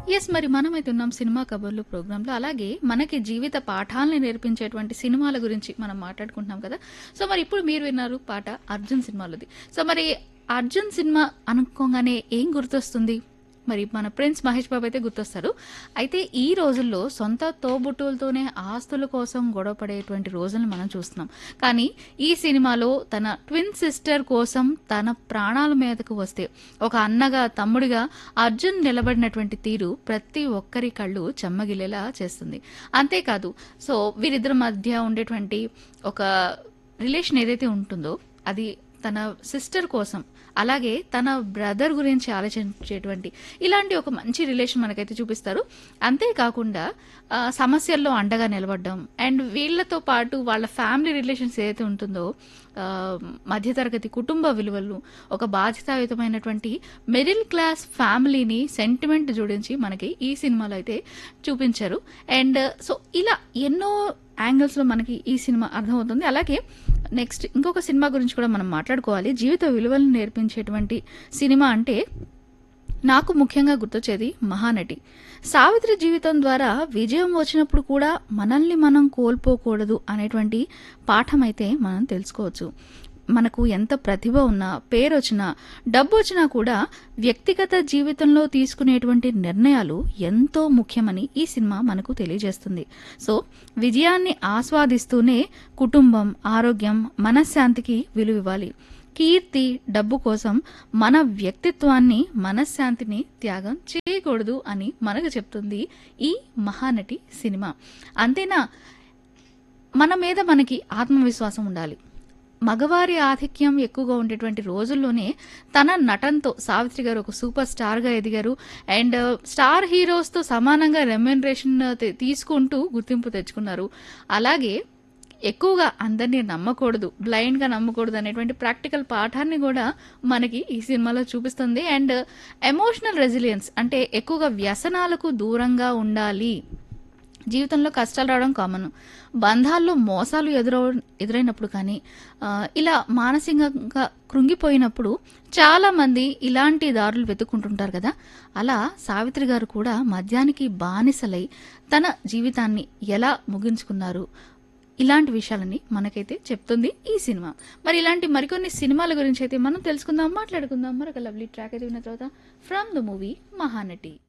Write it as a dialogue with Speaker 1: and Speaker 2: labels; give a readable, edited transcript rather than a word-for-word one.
Speaker 1: Yes. మరి మనమైతే ఉన్నాం 'సినిమా కబుర్లు' ప్రోగ్రామ్‌లో. అలాగే మనకి జీవిత పాఠాల్ని నేర్పించేటువంటి సినిమాల గురించి మనం మాట్లాడుకుంటున్నాం కదా! సో, మరి ఇప్పుడు మీరు విన్నారు పాట 'అర్జున్' సినిమాలోది. సో, మరి 'అర్జున్' సినిమా అనుకోగానే ఏం గుర్తొస్తుంది? మరి మన 'ప్రిన్స్ మహేష్ బాబు' అయితే గుర్తొస్తారు. అయితే ఈ రోజుల్లో సొంత తోబుట్టువులతోనే ఆస్తుల కోసం గొడవపడేటువంటి రోజులను మనం చూస్తున్నాం. కానీ ఈ సినిమాలో తన ట్విన్ సిస్టర్ కోసం తన ప్రాణాల మీదకు వస్తే ఒక అన్నగా, తమ్ముడిగా అర్జున్ నిలబడినటువంటి తీరు ప్రతి ఒక్కరి కళ్ళు చెమ్మగిల్లేలా చేస్తుంది. అంతేకాదు సో వీరిద్దరి మధ్య ఉండేటువంటి ఒక రిలేషన్ ఏదైతే ఉంటుందో అది తన సిస్టర్ కోసం, అలాగే తన బ్రదర్ గురించి ఆలోచించేటువంటి ఇలాంటి ఒక మంచి రిలేషన్ మనకైతే చూపిస్తారు. అంతేకాకుండా సమస్యల్లో అండగా నిలబడడం అండ్ వీళ్ళతో పాటు వాళ్ళ ఫ్యామిలీ రిలేషన్స్ ఏదైతే ఉంటుందో మధ్యతరగతి కుటుంబ విలువలు, ఒక బాధ్యతాయుతమైనటువంటి మిడిల్ క్లాస్ ఫ్యామిలీని సెంటిమెంట్ జోడించి మనకి ఈ సినిమాలో అయితే చూపించారు. అండ్ సో ఇలా ఎన్నో యాంగిల్స్లో మనకి ఈ సినిమా అర్థమవుతుంది. అలాగే నెక్స్ట్ ఇంకొక సినిమా గురించి కూడా మనం మాట్లాడుకోవాలి. జీవిత విలువలను నేర్పించేటువంటి సినిమా అంటే నాకు ముఖ్యంగా గుర్తొచ్చేది 'మహానటి'. సావిత్రి జీవితం ద్వారా విజయం వచ్చినప్పుడు కూడా మనల్ని మనం కోల్పోకూడదు అనేటువంటి పాఠం అయితే మనం తెలుసుకోవచ్చు. మనకు ఎంత ప్రతిభ ఉన్నా, పేరొచ్చినా, డబ్బొచ్చినా కూడా వ్యక్తిగత జీవితంలో తీసుకునేటువంటి నిర్ణయాలు ఎంతో ముఖ్యమని ఈ సినిమా మనకు తెలియజేస్తుంది. సో విజయాన్ని ఆస్వాదిస్తూనే కుటుంబం, ఆరోగ్యం, మనశ్శాంతికి విలువివ్వాలి. కీర్తి, డబ్బు కోసం మన వ్యక్తిత్వాన్ని, మనశ్శాంతిని త్యాగం చేయకూడదు అని మనకు చెప్తుంది ఈ 'మహానటి' సినిమా. అంతేనా, మన మీద మనకి ఆత్మవిశ్వాసం ఉండాలి. మగవారి ఆధిక్యం ఎక్కువగా ఉండేటువంటి రోజుల్లోనే తన నటనతో సావిత్రి గారు ఒక సూపర్ స్టార్గా ఎదిగారు. అండ్ స్టార్ హీరోస్తో సమానంగా రెమ్యునరేషన్ తీసుకుంటూ గుర్తింపు తెచ్చుకున్నారు. అలాగే ఎక్కువగా అందరినీ నమ్మకూడదు, బ్లైండ్గా నమ్మకూడదు అనేటువంటి ప్రాక్టికల్ పాఠాన్ని కూడా మనకి ఈ సినిమాలో చూపిస్తుంది. అండ్ ఎమోషనల్ రెసిలియన్స్ అంటే ఎక్కువగా వ్యసనాలకు దూరంగా ఉండాలి. జీవితంలో కష్టాలు రావడం కామన్, బంధాల్లో మోసాలు ఎదురైనప్పుడు కానీ ఇలా మానసికంగా కృంగిపోయినప్పుడు చాలా మంది ఇలాంటి దారులు వెతుక్కుంటుంటారు కదా. అలా సావిత్రి గారు కూడా మద్యానికి బానిసలై తన జీవితాన్ని ఎలా ముగించుకున్నారు, ఇలాంటి విషయాలని మనకైతే చెప్తుంది ఈ సినిమా. మరి ఇలాంటి మరికొన్ని సినిమాల గురించి అయితే మనం తెలుసుకుందాం, మాట్లాడుకుందాం. మరొక లవ్లీ ట్రాక్ అయితే విన్న తర్వాత ఫ్రమ్ ద మూవీ 'మహానటి'.